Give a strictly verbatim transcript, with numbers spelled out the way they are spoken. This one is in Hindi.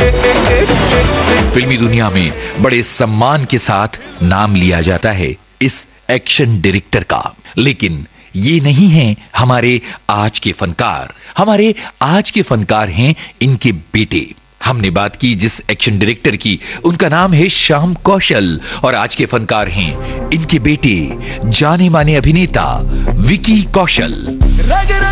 फिल्मी दुनिया में बड़े सम्मान के साथ नाम लिया जाता है इस एक्शन डायरेक्टर का। लेकिन ये नहीं है हमारे आज के फनकार। हमारे आज के फनकार हैं इनके बेटे। हमने बात की जिस एक्शन डायरेक्टर की, उनका नाम है श्याम कौशल, और आज के फनकार हैं इनके बेटे जाने माने अभिनेता विकी कौशल।